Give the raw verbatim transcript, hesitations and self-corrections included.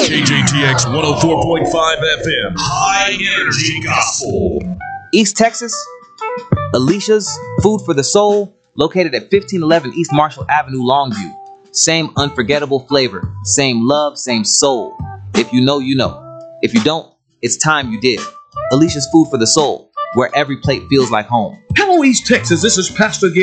K J T X one oh four point five F M. High Energy Gospel. East Texas, Alicia's Food for the Soul, located at fifteen eleven East Marshall Avenue, Longview. Same unforgettable flavor, same love, same soul. If you know, you know. If you don't, it's time you did. Alicia's Food for the Soul, where every plate feels like home. Hello, East Texas. This is Pastor Gary.